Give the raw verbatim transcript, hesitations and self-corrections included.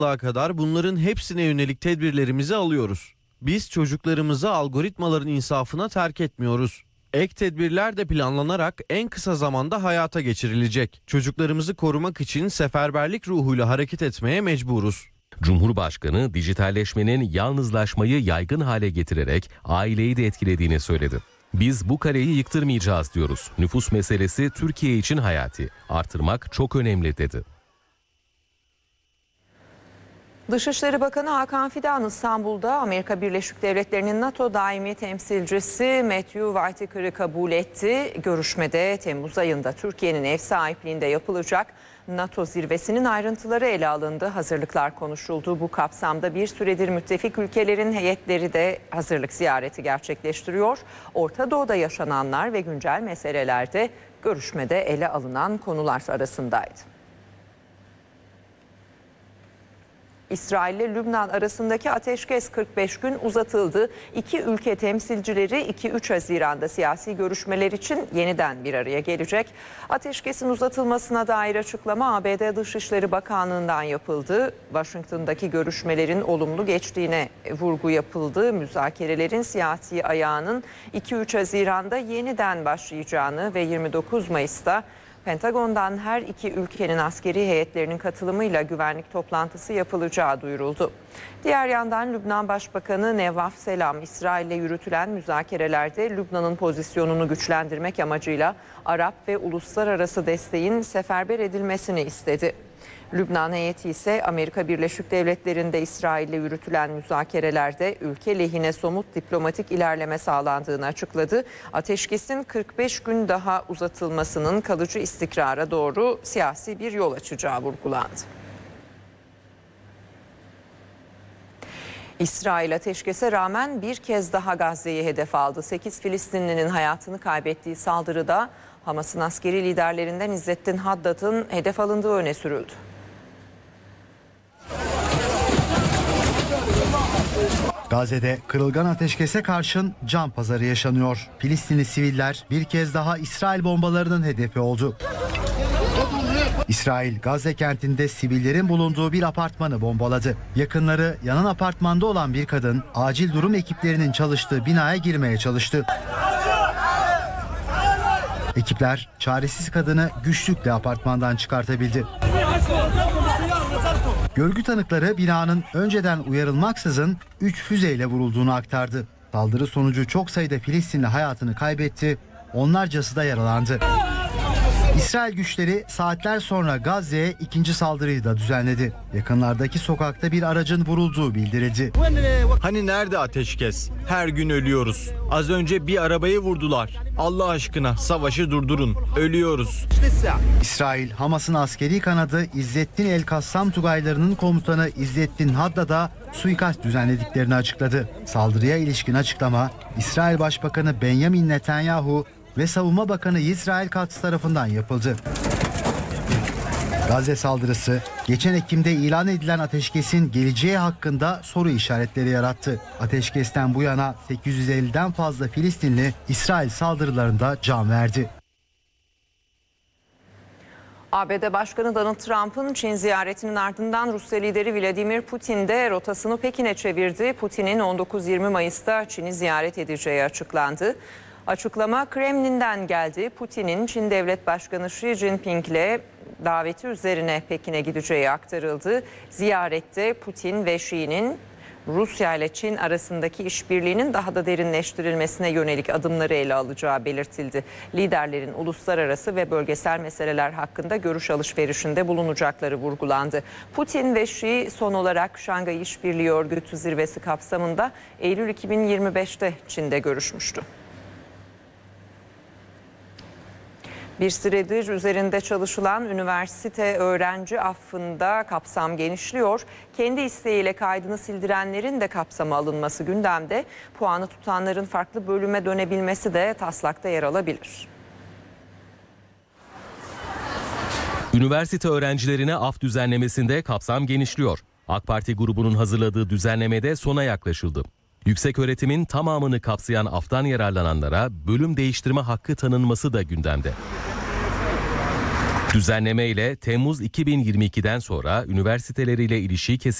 kadar bunların hepsine yönelik tedbirlerimizi alıyoruz. Biz çocuklarımızı algoritmaların insafına terk etmiyoruz. Ek tedbirler de planlanarak en kısa zamanda hayata geçirilecek. Çocuklarımızı korumak için seferberlik ruhuyla hareket etmeye mecburuz. Cumhurbaşkanı dijitalleşmenin yalnızlaşmayı yaygın hale getirerek aileyi de etkilediğini söyledi. Biz bu kaleyi yıktırmayacağız diyoruz. Nüfus meselesi Türkiye için hayati. Artırmak çok önemli dedi. Dışişleri Bakanı Hakan Fidan İstanbul'da Amerika Birleşik Devletleri'nin NATO daimi temsilcisi Matthew Whitaker'ı kabul etti. Görüşmede Temmuz ayında Türkiye'nin ev sahipliğinde yapılacak NATO zirvesinin ayrıntıları ele alındı. Hazırlıklar konuşuldu. Bu kapsamda bir süredir müttefik ülkelerin heyetleri de hazırlık ziyareti gerçekleştiriyor. Orta Doğu'da yaşananlar ve güncel meseleler de görüşmede ele alınan konular arasındaydı. İsrail ile Lübnan arasındaki ateşkes kırk beş gün uzatıldı. İki ülke temsilcileri iki üç Haziran'da siyasi görüşmeler için yeniden bir araya gelecek. Ateşkesin uzatılmasına dair açıklama A B D Dışişleri Bakanlığı'ndan yapıldı. Washington'daki görüşmelerin olumlu geçtiğine vurgu yapıldı. Müzakerelerin siyasi ayağının iki üç Haziran'da yeniden başlayacağını ve yirmi dokuz Mayıs'ta Pentagon'dan her iki ülkenin askeri heyetlerinin katılımıyla güvenlik toplantısı yapılacağı duyuruldu. Diğer yandan Lübnan Başbakanı Nevaf Selam, İsrail'le yürütülen müzakerelerde Lübnan'ın pozisyonunu güçlendirmek amacıyla Arap ve uluslararası desteğin seferber edilmesini istedi. Lübnan heyeti ise Amerika Birleşik Devletleri'nde İsrail'le yürütülen müzakerelerde ülke lehine somut diplomatik ilerleme sağlandığını açıkladı. Ateşkesin kırk beş gün daha uzatılmasının kalıcı istikrara doğru siyasi bir yol açacağı vurgulandı. İsrail ateşkese rağmen bir kez daha Gazze'yi hedef aldı. sekiz Filistinlinin hayatını kaybettiği saldırıda Hamas'ın askeri liderlerinden İzzettin Haddad'ın hedef alındığı öne sürüldü. Gazze'de kırılgan ateşkese karşın can pazarı yaşanıyor. Filistinli siviller bir kez daha İsrail bombalarının hedefi oldu. İsrail, Gazze kentinde sivillerin bulunduğu bir apartmanı bombaladı. Yakınları yanan apartmanda olan bir kadın acil durum ekiplerinin çalıştığı binaya girmeye çalıştı. Ekipler çaresiz kadını güçlükle apartmandan çıkartabildi. Görgü tanıkları binanın önceden uyarılmaksızın üç füzeyle vurulduğunu aktardı. Saldırı sonucu çok sayıda Filistinli hayatını kaybetti, onlarcası da yaralandı. İsrail güçleri saatler sonra Gazze'ye ikinci saldırıyı da düzenledi. Yakınlardaki sokakta bir aracın vurulduğu bildirildi. Hani nerede ateşkes? Her gün ölüyoruz. Az önce bir arabayı vurdular. Allah aşkına savaşı durdurun. Ölüyoruz. İsrail, Hamas'ın askeri kanadı İzzettin El-Kassam Tugaylarının komutanı İzzettin Haddad'a suikast düzenlediklerini açıkladı. Saldırıya ilişkin açıklama İsrail Başbakanı Benjamin Netanyahu ve Savunma Bakanı Yisrael Katz tarafından yapıldı. Gazze saldırısı geçen Ekim'de ilan edilen ateşkesin geleceği hakkında soru işaretleri yarattı. Ateşkesten bu yana sekiz yüz elliden fazla Filistinli İsrail saldırılarında can verdi. A B D Başkanı Donald Trump'ın Çin ziyaretinin ardından Rusya lideri Vladimir Putin de rotasını Pekin'e çevirdi. Putin'in on dokuz yirmi Mayıs'ta Çin'i ziyaret edeceği açıklandı. Açıklama Kremlin'den geldi. Putin'in Çin Devlet Başkanı Xi Jinping'le daveti üzerine Pekin'e gideceği aktarıldı. Ziyarette Putin ve Xi'nin Rusya ile Çin arasındaki işbirliğinin daha da derinleştirilmesine yönelik adımları ele alacağı belirtildi. Liderlerin uluslararası ve bölgesel meseleler hakkında görüş alışverişinde bulunacakları vurgulandı. Putin ve Xi son olarak Şangay İşbirliği Örgütü zirvesi kapsamında Eylül iki bin yirmi beş'te Çin'de görüşmüştü. Bir süredir üzerinde çalışılan üniversite öğrenci affında kapsam genişliyor. Kendi isteğiyle kaydını sildirenlerin de kapsama alınması gündemde. Puanı tutanların farklı bölüme dönebilmesi de taslakta yer alabilir. Üniversite öğrencilerine af düzenlemesinde kapsam genişliyor. AK Parti grubunun hazırladığı düzenlemede sona yaklaşıldı. Yükseköğretimin tamamını kapsayan aftan yararlananlara bölüm değiştirme hakkı tanınması da gündemde. Düzenleme ile Temmuz iki bin yirmi ikiden sonra üniversiteleriyle ilişiği